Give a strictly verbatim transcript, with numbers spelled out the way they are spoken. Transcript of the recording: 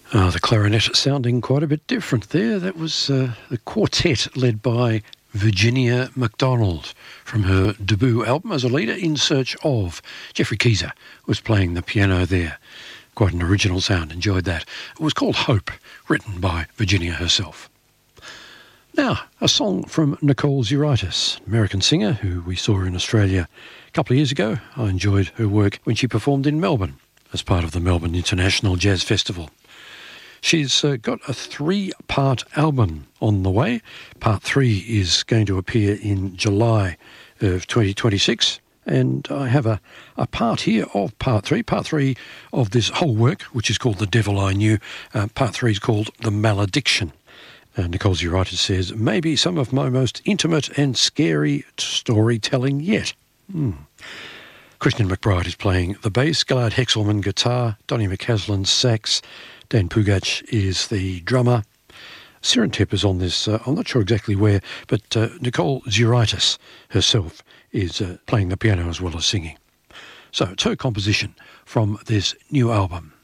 Uh, the clarinet sounding quite a bit different there. That was uh, the quartet led by Virginia McDonald from her debut album as a leader in search of. Jeffrey Keezer was playing the piano there. Quite an original sound. Enjoyed that. It was called Hope, written by Virginia herself. Now, a song from Nicole Zuraitis, American singer who we saw in Australia a couple of years ago. I enjoyed her work when she performed in Melbourne as part of the Melbourne International Jazz Festival. She's uh, got a three-part album on the way. Part three is going to appear in July of twenty twenty-six. And I have a, a part here of part three. Part three of this whole work, which is called The Devil I Knew. Uh, part three is called The Malediction. Uh, Nicole Zuraitis says, maybe some of my most intimate and scary storytelling yet. Hmm. Christian McBride is playing the bass, Gillard Hexelman guitar, Donny McCaslin sax, Dan Pugac is the drummer. Siren Tep is on this, uh, I'm not sure exactly where, but uh, Nicole Zuraitis herself is uh, playing the piano as well as singing. So it's her composition from this new album.